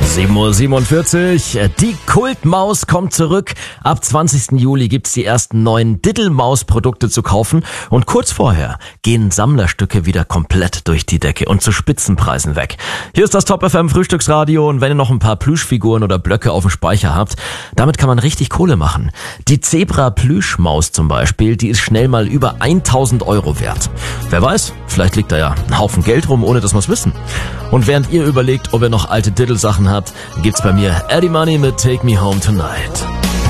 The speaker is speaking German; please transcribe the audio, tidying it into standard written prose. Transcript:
7:47 Uhr. Die Kultmaus kommt zurück. Ab 20. Juli gibt's die ersten neuen Diddle-Maus-Produkte zu kaufen. Und kurz vorher gehen Sammlerstücke wieder komplett durch die Decke und zu Spitzenpreisen weg. Hier ist das Top FM Frühstücksradio. Und wenn ihr noch ein paar Plüschfiguren oder Blöcke auf dem Speicher habt, damit kann man richtig Kohle machen. Die Zebra-Plüschmaus zum Beispiel, die ist schnell mal über 1.000 Euro wert. Wer weiß, vielleicht liegt da ja ein Haufen Geld rum, ohne dass wir's wissen. Und während ihr überlegt, ob ihr noch alte Diddle-Sachen habt, gibt's bei mir Eddie Money mit Take Me Home Tonight.